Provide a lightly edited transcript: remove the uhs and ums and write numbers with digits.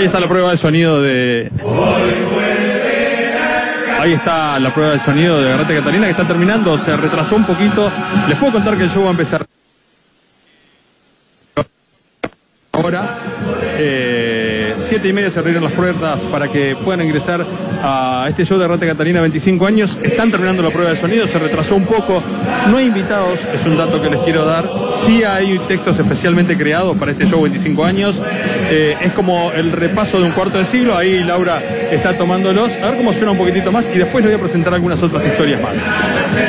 Ahí está la prueba de sonido de... Ahí está la prueba de sonido de Garrate Catarina, que está terminando, se retrasó un poquito. Les puedo contar que el show va a empezar ahora. 7:30 se abrieron las puertas para que puedan ingresar a este show de Garrate Catarina, 25 años. Están terminando la prueba de sonido, se retrasó un poco. No hay invitados, es un dato que les quiero dar. Sí hay textos especialmente creados para este show 25 años. Es como el repaso de un cuarto de siglo. Ahí Laura está tomándolos. A ver cómo suena un poquitito más y después les voy a presentar algunas otras historias más.